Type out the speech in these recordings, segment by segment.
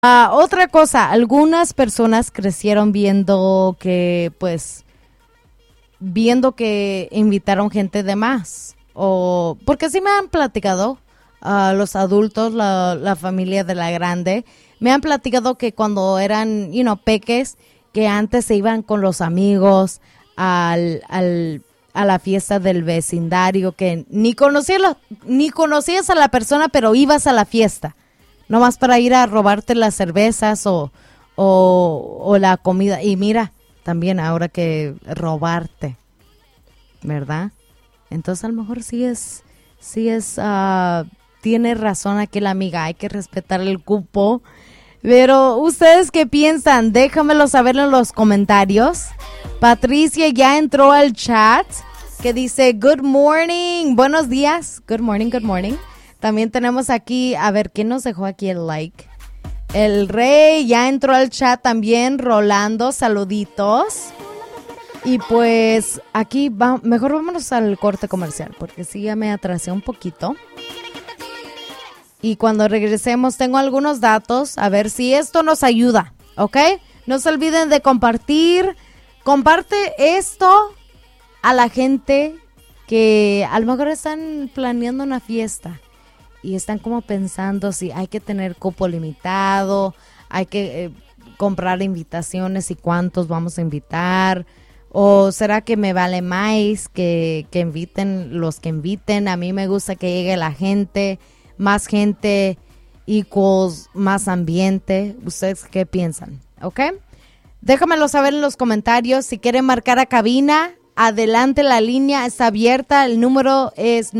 Otra cosa, algunas personas crecieron viendo que invitaron gente de más. O, porque sí me han platicado, los adultos, la familia de la grande, me han platicado que cuando eran, peques, que antes se iban con los amigos a la fiesta del vecindario, que ni conocías a la persona, pero ibas a la fiesta, nomás para ir a robarte las cervezas o la comida. Y mira, también ahora que robarte, ¿verdad? Entonces a lo mejor tiene razón aquí la amiga, hay que respetar el cupo. Pero, ¿ustedes qué piensan? Déjamelo saber en los comentarios. Patricia ya entró al chat, que dice, good morning, buenos días, good morning, good morning. También tenemos aquí, a ver, ¿quién nos dejó aquí el like? El Rey ya entró al chat también, Rolando, saluditos. Y pues aquí mejor vámonos al corte comercial, porque sí ya me atrasé un poquito. Y cuando regresemos tengo algunos datos, a ver si esto nos ayuda, ¿ok? No se olviden de compartir. Comparte esto a la gente que a lo mejor están planeando una fiesta y están como pensando si hay que tener cupo limitado, hay que comprar invitaciones y cuántos vamos a invitar. ¿O será que me vale más que inviten los que inviten? A mí me gusta que llegue la gente, más gente equals más ambiente. ¿Ustedes qué piensan? ¿Ok? Déjamelo saber en los comentarios. Si quieren marcar a cabina, adelante, la línea está abierta. El número es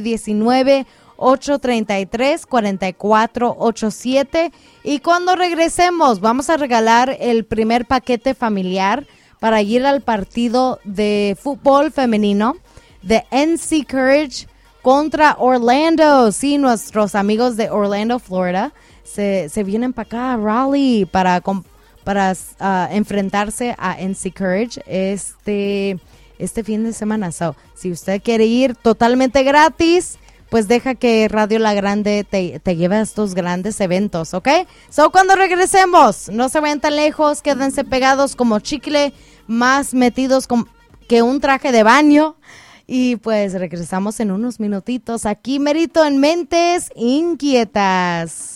919-833-4487. Y cuando regresemos, vamos a regalar el primer paquete familiar para ir al partido de fútbol femenino de NC Courage contra Orlando. Sí, nuestros amigos de Orlando, Florida, se vienen para acá a Raleigh para enfrentarse a NC Courage este fin de semana. So, si usted quiere ir totalmente gratis, pues deja que Radio La Grande te lleve a estos grandes eventos, ¿ok? So, cuando regresemos, no se vayan tan lejos, quédense pegados como chicle, más metidos que un traje de baño. Y pues regresamos en unos minutitos aquí, merito en Mentes Inquietas.